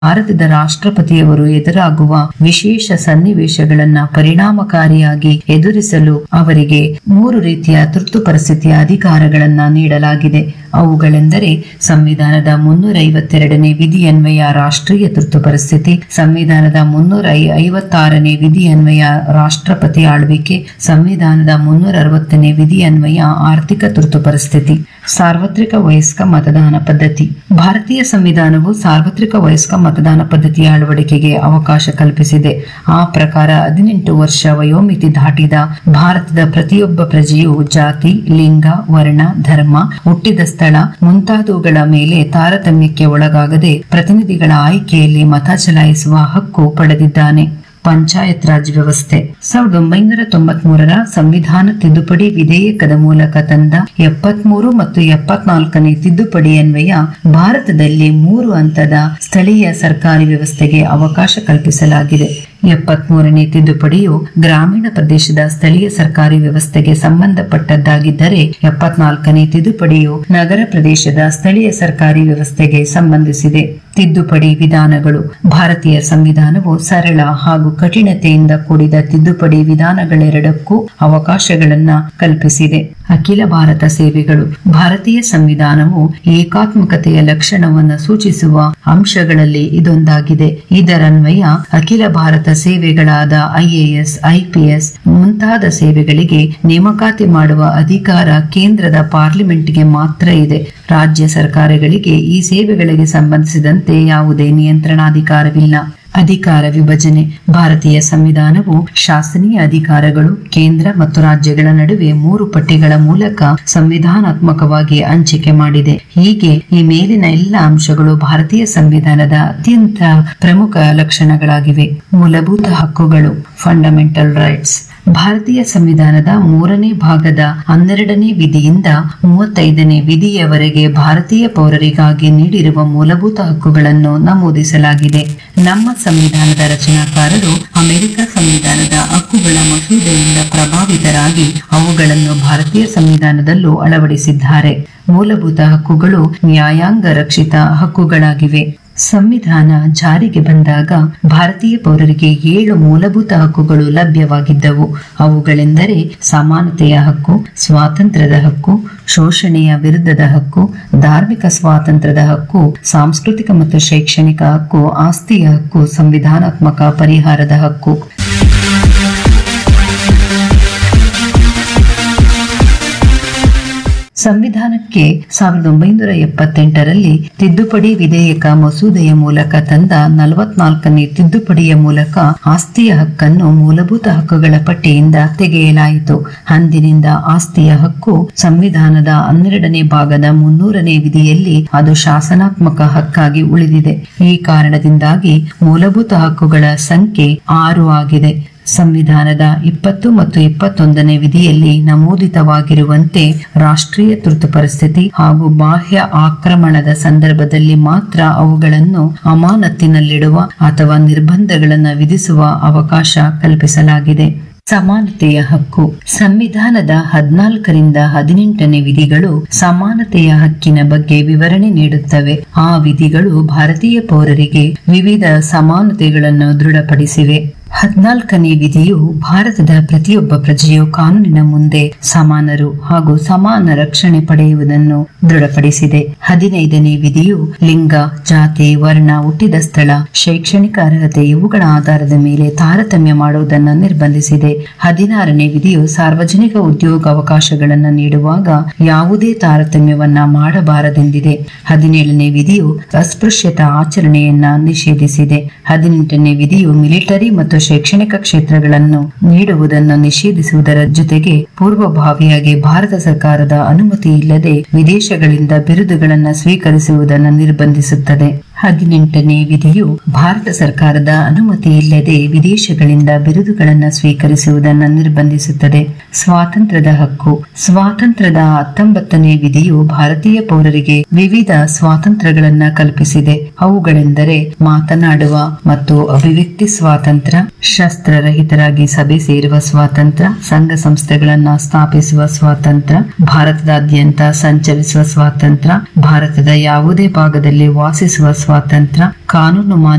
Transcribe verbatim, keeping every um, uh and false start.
ಭಾರತದ ರಾಷ್ಟ್ರಪತಿಯವರು ಎದುರಾಗುವ ವಿಶೇಷ ಸನ್ನಿವೇಶಗಳನ್ನ ಪರಿಣಾಮಕಾರಿಯಾಗಿ ಎದುರಿಸಲು ಅವರಿಗೆ ಮೂರು ರೀತಿಯ ತುರ್ತು ಪರಿಸ್ಥಿತಿಯ ಅಧಿಕಾರಗಳನ್ನ ನೀಡಲಾಗಿದೆ. ಅವುಗಳೆಂದರೆ ಸಂವಿಧಾನದ ಮುನ್ನೂರ ಐವತ್ತೆರಡನೇ ವಿಧಿಯನ್ವಯ ರಾಷ್ಟ್ರೀಯ ತುರ್ತು ಪರಿಸ್ಥಿತಿ, ಸಂವಿಧಾನದ ಮುನ್ನೂರ ಐವತ್ತಾರನೇ ವಿಧಿಯನ್ವಯ ರಾಷ್ಟ್ರಪತಿ ಆಳ್ವಿಕೆ, ಸಂವಿಧಾನದ ಮುನ್ನೂರ ಅರವತ್ತನೇ ವಿಧಿಯನ್ವಯ ಆರ್ಥಿಕ ತುರ್ತು ಪರಿಸ್ಥಿತಿ. ಸಾರ್ವತ್ರಿಕ ವಯಸ್ಕ ಮತದಾನ ಪದ್ಧತಿ. ಭಾರತೀಯ ಸಂವಿಧಾನವು ಸಾರ್ವತ್ರಿಕ ವಯಸ್ಕ ಮತದಾನ ಪದ್ಧತಿಯ ಅಳವಡಿಕೆಗೆ ಅವಕಾಶ ಕಲ್ಪಿಸಿದೆ. ಆ ಪ್ರಕಾರ ಹದಿನೆಂಟು ವರ್ಷ ವಯೋಮಿತಿ ದಾಟಿದ ಭಾರತದ ಪ್ರತಿಯೊಬ್ಬ ಪ್ರಜೆಯು ಜಾತಿ, ಲಿಂಗ, ವರ್ಣ, ಧರ್ಮ, ಹುಟ್ಟಿದ ಸ್ಥಳ ಮುಂತಾದವುಗಳ ಮೇಲೆ ತಾರತಮ್ಯಕ್ಕೆ ಒಳಗಾಗದೆ ಪ್ರತಿನಿಧಿಗಳ ಆಯ್ಕೆಯಲ್ಲಿ ಮತ ಚಲಾಯಿಸುವ ಹಕ್ಕು ಪಡೆದಿದ್ದಾನೆ. ಪಂಚಾಯತ್ ರಾಜ್ ವ್ಯವಸ್ಥೆ. ಸಾವಿರದ ಒಂಬೈನೂರ ತೊಂಬತ್ ಮೂರರ ಸಂವಿಧಾನ ತಿದ್ದುಪಡಿ ವಿಧೇಯಕದ ಮೂಲಕ ತಂದ ಎಪ್ಪತ್ಮೂರು ಮತ್ತು ಎಪ್ಪತ್ನಾಲ್ಕನೇ ತಿದ್ದುಪಡಿಯನ್ವಯ ಭಾರತದಲ್ಲಿ ಮೂರು ಹಂತದ ಸ್ಥಳೀಯ ಸರ್ಕಾರಿ ವ್ಯವಸ್ಥೆಗೆ ಅವಕಾಶ ಕಲ್ಪಿಸಲಾಗಿದೆ. ಎಪ್ಪತ್ಮೂರನೇ ತಿದ್ದುಪಡಿಯು ಗ್ರಾಮೀಣ ಪ್ರದೇಶದ ಸ್ಥಳೀಯ ಸರ್ಕಾರಿ ವ್ಯವಸ್ಥೆಗೆ ಸಂಬಂಧಪಟ್ಟದ್ದಾಗಿದ್ದರೆ ಎಪ್ಪತ್ನಾಲ್ಕನೇ ತಿದ್ದುಪಡಿಯು ನಗರ ಪ್ರದೇಶದ ಸ್ಥಳೀಯ ಸರ್ಕಾರಿ ವ್ಯವಸ್ಥೆಗೆ ಸಂಬಂಧಿಸಿದೆ. ತಿದ್ದುಪಡಿ ವಿಧಾನಗಳು. ಭಾರತೀಯ ಸಂವಿಧಾನವು ಸರಳ ಹಾಗೂ ಕಠಿಣತೆಯಿಂದ ಕೂಡಿದ ತಿದ್ದುಪಡಿ ವಿಧಾನಗಳೆರಡಕ್ಕೂ ಅವಕಾಶಗಳನ್ನ ಕಲ್ಪಿಸಿದೆ. ಅಖಿಲ ಭಾರತ ಸೇವೆಗಳು. ಭಾರತೀಯ ಸಂವಿಧಾನವು ಏಕಾತ್ಮಕತೆಯ ಲಕ್ಷಣವನ್ನು ಸೂಚಿಸುವ ಅಂಶಗಳಲ್ಲಿ ಇದೊಂದಾಗಿದೆ. ಇದರನ್ವಯ ಅಖಿಲ ಭಾರತ ಸೇವೆಗಳಾದ ಐಎಎಸ್, ಐಪಿಎಸ್ ಮುಂತಾದ ಸೇವೆಗಳಿಗೆ ನೇಮಕಾತಿ ಮಾಡುವ ಅಧಿಕಾರ ಕೇಂದ್ರದ ಪಾರ್ಲಿಮೆಂಟ್ಗೆ ಮಾತ್ರ ಇದೆ. ರಾಜ್ಯ ಸರ್ಕಾರಗಳಿಗೆ ಈ ಸೇವೆಗಳಿಗೆ ಸಂಬಂಧಿಸಿದಂತೆ ಯಾವುದೇ ನಿಯಂತ್ರಣಾಧಿಕಾರವಿಲ್ಲ. ಅಧಿಕಾರ ವಿಭಜನೆ. ಭಾರತೀಯ ಸಂವಿಧಾನವು ಶಾಸನೀಯ ಅಧಿಕಾರಗಳು ಕೇಂದ್ರ ಮತ್ತು ರಾಜ್ಯಗಳ ನಡುವೆ ಮೂರು ಪಟ್ಟಿಗಳ ಮೂಲಕ ಸಂವಿಧಾನಾತ್ಮಕವಾಗಿ ಹಂಚಿಕೆ ಮಾಡಿದೆ. ಹೀಗೆ ಈ ಮೇಲಿನ ಎಲ್ಲ ಅಂಶಗಳು ಭಾರತೀಯ ಸಂವಿಧಾನದ ಅತ್ಯಂತ ಪ್ರಮುಖ ಲಕ್ಷಣಗಳಾಗಿವೆ. ಮೂಲಭೂತ ಹಕ್ಕುಗಳು. Fundamental rights. ಭಾರತೀಯ ಸಂವಿಧಾನದ ಮೂರನೇ ಭಾಗದ ಹನ್ನೆರಡನೇ ವಿಧಿಯಿಂದ ಮೂವತ್ತೈದನೇ ವಿಧಿಯವರೆಗೆ ಭಾರತೀಯ ಪೌರರಿಗಾಗಿ ನೀಡಿರುವ ಮೂಲಭೂತ ಹಕ್ಕುಗಳನ್ನು ನಮೂದಿಸಲಾಗಿದೆ. ನಮ್ಮ ಸಂವಿಧಾನದ ರಚನಾಕಾರರು ಅಮೆರಿಕ ಸಂವಿಧಾನದ ಹಕ್ಕುಗಳ ಮಸೂದೆಯಿಂದ ಪ್ರಭಾವಿತರಾಗಿ ಅವುಗಳನ್ನು ಭಾರತೀಯ ಸಂವಿಧಾನದಲ್ಲೂ ಅಳವಡಿಸಿದ್ದಾರೆ. ಮೂಲಭೂತ ಹಕ್ಕುಗಳು ನ್ಯಾಯಾಂಗ ರಕ್ಷಿತ ಹಕ್ಕುಗಳಾಗಿವೆ. ಸಂವಿಧಾನ ಜಾರಿಗೆ ಬಂದಾಗ ಭಾರತೀಯ ಪೌರರಿಗೆ ಏಳು ಮೂಲಭೂತ ಹಕ್ಕುಗಳು ಲಭ್ಯವಾಗಿದ್ದವು. ಅವುಗಳೆಂದರೆ ಸಮಾನತೆಯ ಹಕ್ಕು, ಸ್ವಾತಂತ್ರ್ಯದ ಹಕ್ಕು, ಶೋಷಣೆಯ ವಿರುದ್ಧದ ಹಕ್ಕು, ಧಾರ್ಮಿಕ ಸ್ವಾತಂತ್ರ್ಯದ ಹಕ್ಕು, ಸಾಂಸ್ಕೃತಿಕ ಮತ್ತು ಶೈಕ್ಷಣಿಕ ಹಕ್ಕು, ಆಸ್ತಿಯ ಹಕ್ಕು, ಸಂವಿಧಾನಾತ್ಮಕ ಪರಿಹಾರದ ಹಕ್ಕು. ಸಂವಿಧಾನಕ್ಕೆ ಸಾವಿರದ ಒಂಬೈನೂರ ಎಪ್ಪತ್ತೆಂಟರಲ್ಲಿ ತಿದ್ದುಪಡಿ ವಿಧೇಯಕ ಮಸೂದೆಯ ಮೂಲಕ ತಂದ ನಲವತ್ನಾಲ್ಕನೇ ತಿದ್ದುಪಡಿಯ ಮೂಲಕ ಆಸ್ತಿಯ ಹಕ್ಕನ್ನು ಮೂಲಭೂತ ಹಕ್ಕುಗಳ ಪಟ್ಟಿಯಿಂದ ತೆಗೆಯಲಾಯಿತು. ಅಂದಿನಿಂದ ಆಸ್ತಿಯ ಹಕ್ಕು ಸಂವಿಧಾನದ ಹನ್ನೆರಡನೇ ಭಾಗದ ಮುನ್ನೂರನೇ ವಿಧಿಯಲ್ಲಿ ಅದು ಶಾಸನಾತ್ಮಕ ಹಕ್ಕಾಗಿ ಉಳಿದಿದೆ. ಈ ಕಾರಣದಿಂದಾಗಿ ಮೂಲಭೂತ ಹಕ್ಕುಗಳ ಸಂಖ್ಯೆ ಆರು ಆಗಿದೆ. ಸಂವಿಧಾನದ ಇಪ್ಪತ್ತು ಮತ್ತು ಇಪ್ಪತ್ತೊಂದನೇ ವಿಧಿಯಲ್ಲಿ ನಮೂದಿತವಾಗಿರುವಂತೆ ರಾಷ್ಟ್ರೀಯ ತುರ್ತು ಪರಿಸ್ಥಿತಿ ಹಾಗೂ ಬಾಹ್ಯ ಆಕ್ರಮಣದ ಸಂದರ್ಭದಲ್ಲಿ ಮಾತ್ರ ಅವುಗಳನ್ನು ಅಮಾನತಿನಲ್ಲಿಡುವ ಅಥವಾ ನಿರ್ಬಂಧಗಳನ್ನು ವಿಧಿಸುವ ಅವಕಾಶ ಕಲ್ಪಿಸಲಾಗಿದೆ. ಸಮಾನತೆಯ ಹಕ್ಕು. ಸಂವಿಧಾನದ ಹದಿನಾಲ್ಕರಿಂದ ಹದಿನೆಂಟನೇ ವಿಧಿಗಳು ಸಮಾನತೆಯ ಹಕ್ಕಿನ ಬಗ್ಗೆ ವಿವರಣೆ ನೀಡುತ್ತವೆ. ಆ ವಿಧಿಗಳು ಭಾರತೀಯ ಪೌರರಿಗೆ ವಿವಿಧ ಸಮಾನತೆಗಳನ್ನು ದೃಢಪಡಿಸಿವೆ. ಹದಿನಾಲ್ಕನೇ ವಿಧಿಯು ಭಾರತದ ಪ್ರತಿಯೊಬ್ಬ ಪ್ರಜೆಯು ಕಾನೂನಿನ ಮುಂದೆ ಸಮಾನರು ಹಾಗೂ ಸಮಾನ ರಕ್ಷಣೆ ಪಡೆಯುವುದನ್ನು ದೃಢಪಡಿಸಿದೆ. ಹದಿನೈದನೇ ವಿಧಿಯು ಲಿಂಗ, ಜಾತಿ, ವರ್ಣ, ಹುಟ್ಟಿದ ಸ್ಥಳ, ಶೈಕ್ಷಣಿಕ ಅರ್ಹತೆ ಇವುಗಳ ಆಧಾರದ ಮೇಲೆ ತಾರತಮ್ಯ ಮಾಡುವುದನ್ನು ನಿರ್ಬಂಧಿಸಿದೆ. ಹದಿನಾರನೇ ವಿಧಿಯು ಸಾರ್ವಜನಿಕ ಉದ್ಯೋಗ ಅವಕಾಶಗಳನ್ನು ನೀಡುವಾಗ ಯಾವುದೇ ತಾರತಮ್ಯವನ್ನ ಮಾಡಬಾರದೆಂದಿದೆ. ಹದಿನೇಳನೇ ವಿಧಿಯು ಅಸ್ಪೃಶ್ಯತಾ ಆಚರಣೆಯನ್ನ ನಿಷೇಧಿಸಿದೆ. ಹದಿನೆಂಟನೇ ವಿಧಿಯು ಮಿಲಿಟರಿ ಮತ್ತು ಶೈಕ್ಷಣಿಕ ಕ್ಷೇತ್ರಗಳನ್ನು ನೀಡುವುದನ್ನು ನಿಷೇಧಿಸುವುದರ ಜೊತೆಗೆ ಪೂರ್ವಭಾವಿಯಾಗಿ ಭಾರತ ಸರ್ಕಾರದ ಅನುಮತಿ ಇಲ್ಲದೆ ವಿದೇಶಗಳಿಂದ ಬಿರುದುಗಳನ್ನು ಸ್ವೀಕರಿಸುವುದನ್ನು ನಿರ್ಬಂಧಿಸುತ್ತದೆ. ಹದಿನೆಂಟನೇ ವಿಧಿಯು ಭಾರತ ಸರ್ಕಾರದ ಅನುಮತಿ ಇಲ್ಲದೆ ವಿದೇಶಗಳಿಂದ ಬಿರುದುಗಳನ್ನು ಸ್ವೀಕರಿಸುವುದನ್ನು ನಿರ್ಬಂಧಿಸುತ್ತದೆ. ಸ್ವಾತಂತ್ರ್ಯದ ಹಕ್ಕು. ಸ್ವಾತಂತ್ರ್ಯದ ಹತ್ತೊಂಬತ್ತನೇ ವಿಧಿಯು ಭಾರತೀಯ ಪೌರರಿಗೆ ವಿವಿಧ ಸ್ವಾತಂತ್ರ್ಯಗಳನ್ನ ಕಲ್ಪಿಸಿದೆ. ಅವುಗಳೆಂದರೆ ಮಾತನಾಡುವ ಮತ್ತು ಅಭಿವ್ಯಕ್ತಿ ಸ್ವಾತಂತ್ರ್ಯ, ಶಸ್ತ್ರರಹಿತರಾಗಿ ಸಭೆ ಸೇರುವ ಸ್ವಾತಂತ್ರ್ಯ, ಸಂಘ ಸಂಸ್ಥೆಗಳನ್ನ ಸ್ಥಾಪಿಸುವ ಸ್ವಾತಂತ್ರ್ಯ, ಭಾರತದಾದ್ಯಂತ ಸಂಚರಿಸುವ ಸ್ವಾತಂತ್ರ್ಯ, ಭಾರತದ ಯಾವುದೇ ಭಾಗದಲ್ಲಿ ವಾಸಿಸುವ ಸ್ವಾತಂತ್ರ್ಯ, ಸ್ವಾತಂತ್ರ್ಯ, ಕಾನೂನು